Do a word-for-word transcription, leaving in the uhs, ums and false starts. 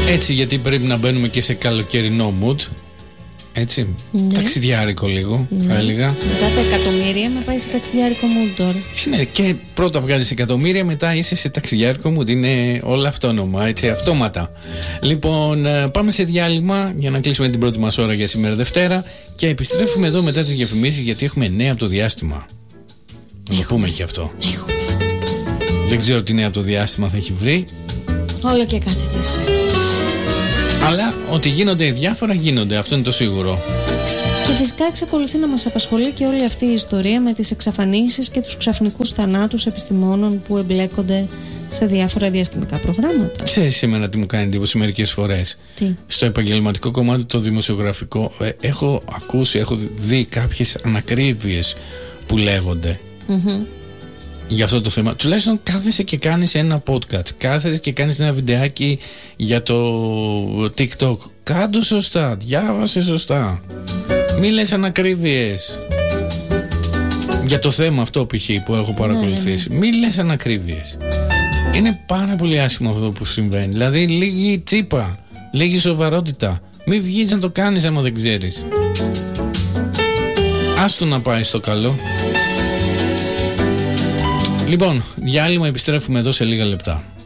Έτσι, γιατί πρέπει να μπαίνουμε και σε καλοκαιρινό mood. Έτσι, ναι. Ταξιδιάρικο λίγο, ναι. Θα έλεγα. Μετά τα εκατομμύρια με πάει σε ταξιδιάρικο mood τώρα. Ναι, και πρώτα βγάζεις εκατομμύρια, μετά είσαι σε ταξιδιάρικο mood. Είναι όλα αυτόνομα, έτσι, αυτόματα. Λοιπόν, πάμε σε διάλειμμα για να κλείσουμε την πρώτη μας ώρα για σήμερα Δευτέρα. Και επιστρέφουμε εδώ μετά τις διαφημίσεις, γιατί έχουμε νέα από το διάστημα. Να το πούμε και αυτό. Έχουμε. Δεν ξέρω τι νέα από το διάστημα θα έχει βρει. Όλο και κάτι της. Αλλά ότι γίνονται διάφορα γίνονται, αυτό είναι το σίγουρο. Και φυσικά εξακολουθεί να μας απασχολεί και όλη αυτή η ιστορία με τις εξαφανίσεις και τους ξαφνικούς θανάτους επιστημόνων που εμπλέκονται σε διάφορα διαστημικά προγράμματα. Ξέρεις σήμερα τι μου κάνει εντύπωση μερικές φορές? Τι? Στο επαγγελματικό κομμάτι, το δημοσιογραφικό, ε, έχω ακούσει, έχω δει κάποιες ανακρίβειες που λέγονται. Mm-hmm. Για αυτό το θέμα. Τουλάχιστον κάθεσαι και κάνεις ένα podcast, κάθεσαι και κάνεις ένα βιντεάκι για το TikTok. Κάντο σωστά, διάβασε σωστά. Μη λες ανακρίβειες. Για το θέμα αυτό π.χ. που έχω παρακολουθήσει. Ναι, ναι, ναι. Μη λες ανακρίβειες. Είναι πάρα πολύ άσχημο αυτό που συμβαίνει. Δηλαδή λίγη τσίπα, λίγη σοβαρότητα. Μη βγεις να το κάνεις άμα δεν ξέρεις. Άστο να πάει στο καλό. Λοιπόν, διάλειμμα, επιστρέφουμε εδώ σε λίγα λεπτά.